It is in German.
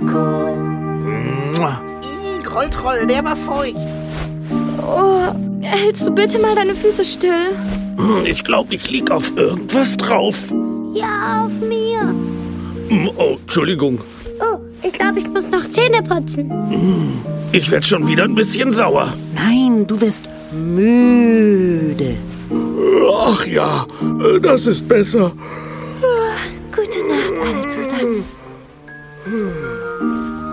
Krolltroll, der war feucht. Oh, hältst du bitte mal deine Füße still? Ich glaube, ich lieg auf irgendwas drauf. Ja, auf mir. Oh, Entschuldigung. Oh, ich glaube, ich muss noch Zähne putzen. Ich werde schon wieder ein bisschen sauer. Nein, du wirst müde. Ach ja, das ist besser. Gute Nacht alle zusammen.